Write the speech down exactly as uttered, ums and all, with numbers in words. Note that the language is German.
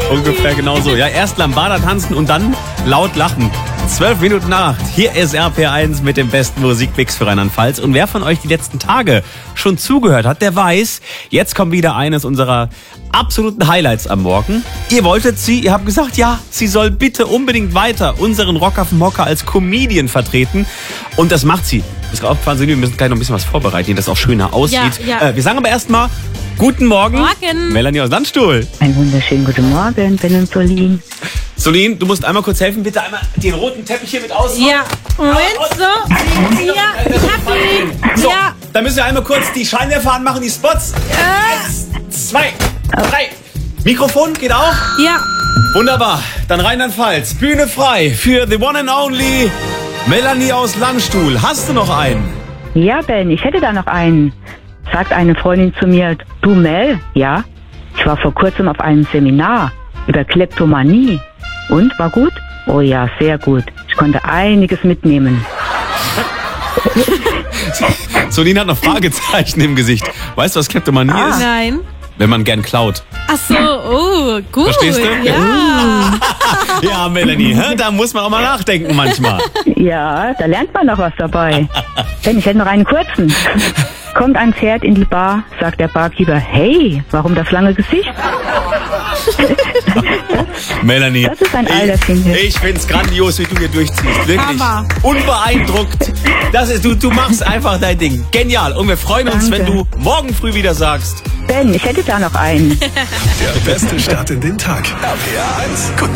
Ungefähr genau so. Ja, erst Lambada tanzen und dann laut lachen. Zwölf Minuten nach acht. Hier ist R P eins mit dem besten Musikmix für Rheinland-Pfalz. Und wer von euch die letzten Tage schon zugehört hat, der weiß, jetzt kommt wieder eines unserer absoluten Highlights am Morgen. Ihr wolltet sie, ihr habt gesagt, ja, sie soll bitte unbedingt weiter unseren Rock auf dem Hocker als Comedian vertreten. Und das macht sie. Ist gerade aufgefallen, wir müssen gleich noch ein bisschen was vorbereiten, dass es auch schöner aussieht. Ja, ja. Äh, wir sagen aber erstmal guten Morgen. Morgen. Melanie aus Landstuhl. Einen wunderschönen guten Morgen, Ben und Solin. Solin, du musst einmal kurz helfen, bitte einmal den roten Teppich hier mit ausmachen. Ja, Moment, so. Ja, ich hab ihn. So, Ja. dann müssen wir einmal kurz die Scheinwerfer anmachen, die Spots. Eins, zwei, drei. Mikrofon geht auch? Ja. Wunderbar. Dann Rheinland-Pfalz. Bühne frei für the one and only Melanie aus Landstuhl. Hast du noch einen? Ja, Ben, ich hätte da noch einen. Sagt eine Freundin zu mir, du Mel, ja, ich war vor kurzem auf einem Seminar über Kleptomanie. Und, war gut? Oh ja, sehr gut. Ich konnte einiges mitnehmen. Solin hat noch Fragezeichen im Gesicht. Weißt du, was Kleptomanie Ah. ist? Nein. Wenn man gern klaut. Ach so, oh, gut. Verstehst du? Ja. Ja, Melanie, hä? Da muss man auch mal nachdenken manchmal. Ja, da lernt man noch was dabei. Ben, ich hätte noch einen kurzen. Kommt ein Pferd in die Bar, sagt der Barkeeper, hey, warum das lange Gesicht? Melanie, Das ist ein alter ich, Finde. ich find's grandios, wie du hier durchziehst. Wirklich. Hammer. Unbeeindruckt. Das ist, du, du machst einfach dein Ding. Genial. Und wir freuen uns, Danke. wenn du morgen früh wieder sagst. Ben, ich hätte da noch einen. Der beste Start in den Tag. R P R eins. Guten